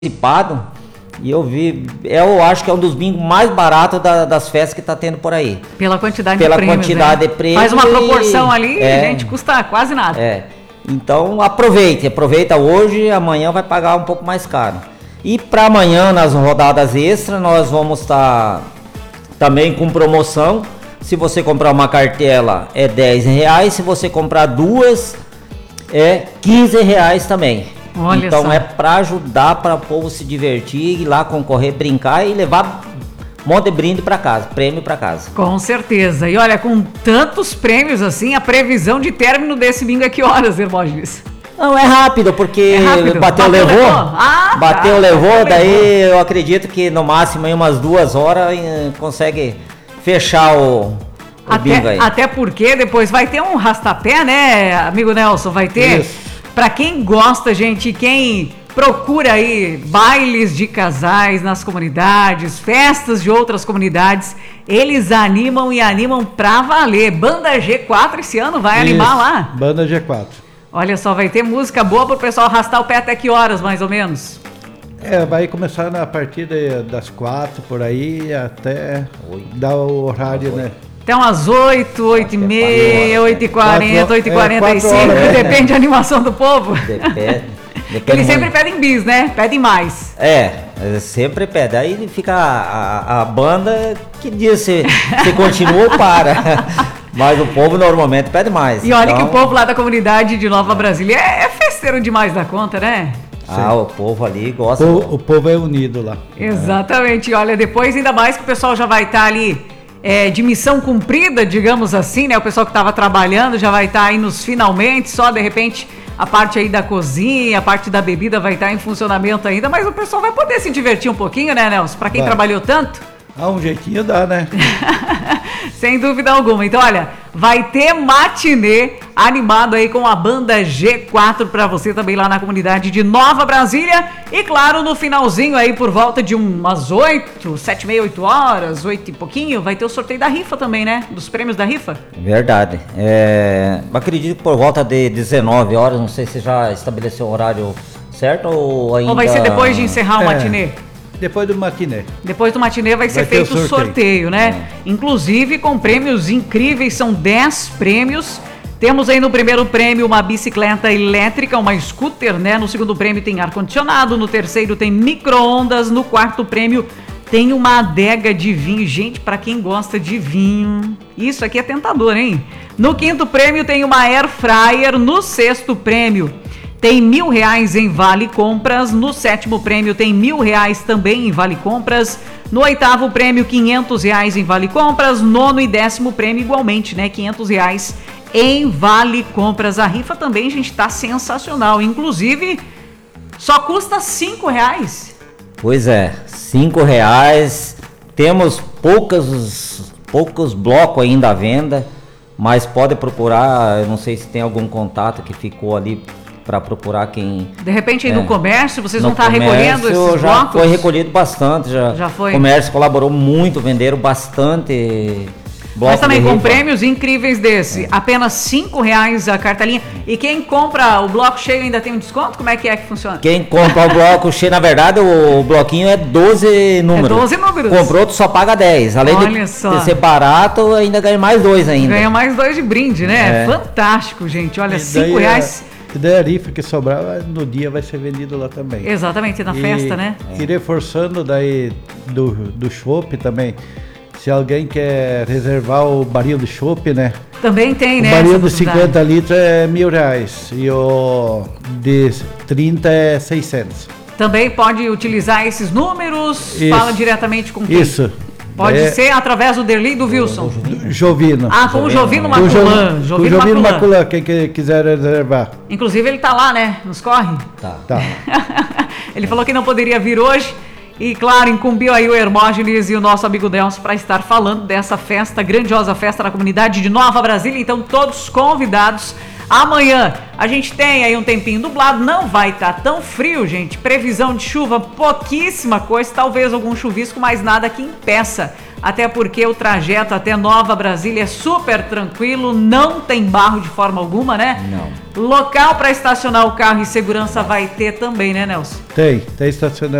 antecipado e eu acho que é um dos bingos mais baratos das festas que tá tendo por aí. Pela quantidade de prêmios. De prêmios. Faz uma proporção ali, gente, custa quase nada. Então aproveita hoje, amanhã vai pagar um pouco mais caro. E para amanhã, nas rodadas extras, nós vamos estar também com promoção. Se você comprar uma cartela é R$10, se você comprar duas é R$15 também. Olha então só. É para ajudar, para o povo se divertir, ir lá concorrer, brincar e levar um monte de brinde para casa, prêmio para casa. Com certeza. E olha, com tantos prêmios assim, a previsão de término desse bingo é que horas, Hermógenes? Não, é rápido, porque bateu, levou, daí eu acredito que no máximo em umas 2 horas consegue fechar o bingo aí. Até porque depois vai ter um rastapé, né, amigo Nelson? Vai ter. Isso. Pra quem gosta, gente, quem procura aí bailes de casais nas comunidades, festas de outras comunidades, eles animam pra valer. Banda G4 esse ano vai animar lá? Banda G4. Olha só, vai ter música boa pro pessoal arrastar o pé até que horas, mais ou menos? Vai começar a partir das 4 por aí até dar o horário, né? Até umas 8, 8h30, 8h40, 8h45, depende da animação do povo. Depende Eles sempre pedem bis, né? Pedem mais. Sempre pede. Aí fica a banda que diz se continua ou para. Mas o povo normalmente pede mais. E olha que o povo lá da comunidade de Nova Brasília é festeiro demais da conta, né? O povo ali gosta. O povo é unido lá. Exatamente. Olha, depois ainda mais que o pessoal já vai estar ali de missão cumprida, digamos assim, né? O pessoal que estava trabalhando já vai estar aí nos finalmente, só de repente a parte aí da cozinha, a parte da bebida vai estar em funcionamento ainda, mas o pessoal vai poder se divertir um pouquinho, né, Nelson? Para quem trabalhou tanto. Um jeitinho dá, né? Sem dúvida alguma. Então, olha, vai ter matinê animado aí com a banda G4 para você também lá na comunidade de Nova Brasília. E claro, no finalzinho aí por volta de umas 8, 7h30, 8 horas, 8 e pouquinho, vai ter o sorteio da rifa também, né? Dos prêmios da rifa. Verdade. Acredito que por volta de 19 horas, não sei se já estabeleceu o horário certo ou ainda... Ou vai ser depois de encerrar o matinê? Depois do matinê. Depois do matinê vai ser feito o sorteio, né? Inclusive com prêmios incríveis, são 10 prêmios. Temos aí no primeiro prêmio uma bicicleta elétrica, uma scooter, né? No segundo prêmio tem ar-condicionado, no terceiro tem micro-ondas, no quarto prêmio tem uma adega de vinho. Gente, para quem gosta de vinho, isso aqui é tentador, hein? No quinto prêmio tem uma air fryer, no sexto prêmio tem R$1.000 em vale compras, no sétimo prêmio tem R$1.000 também em vale compras, no oitavo prêmio R$500 em vale compras, nono e décimo prêmio igualmente, né, R$500 em vale compras. A rifa também, gente, tá sensacional, inclusive só custa R$5. Pois é, R$5, temos poucos blocos ainda à venda, mas pode procurar, eu não sei se tem algum contato que ficou ali para procurar quem... De repente aí no comércio, vocês vão estar recolhendo esses já blocos? Foi recolhido bastante, já foi. O comércio colaborou muito, venderam bastante blocos. Mas também com prêmios incríveis desse, apenas R$5 a cartelinha. E quem compra o bloco cheio ainda tem um desconto? Como é que funciona? Quem compra o bloco cheio, na verdade, o bloquinho é 12 números. 12 números. Comprou, outro só paga 10. Além de ser barato, ainda ganha mais 2 ainda. Ganha mais 2 de brinde, né? Fantástico, gente. Olha, R$5. E daí a rifa que sobrar no dia vai ser vendido lá também. Exatamente, na festa, né? E reforçando daí do chopp também, se alguém quer reservar o barril de chopp, né? Também tem, né? O barril de 50 litros é R$1.000 e o de 30 é 600. Também pode utilizar esses números, fala diretamente com quem? Isso. Pode ser através do Derli e do Wilson. Jovino. Com o Jovino Maculan. Jovino Maculan, quem quiser reservar. Inclusive ele tá lá, né? Nos corre? Tá. Ele falou que não poderia vir hoje. E claro, incumbiu aí o Hermógenes e o nosso amigo Nelson para estar falando dessa festa, grandiosa festa na comunidade de Nova Brasília. Então todos convidados. Amanhã a gente tem aí um tempinho nublado, não vai estar tão frio, gente. Previsão de chuva, pouquíssima coisa, talvez algum chuvisco, mas nada que impeça. Até porque o trajeto até Nova Brasília é super tranquilo, não tem barro de forma alguma, né? Não. Local para estacionar o carro e segurança vai ter também, né, Nelson? Tem estacionamento.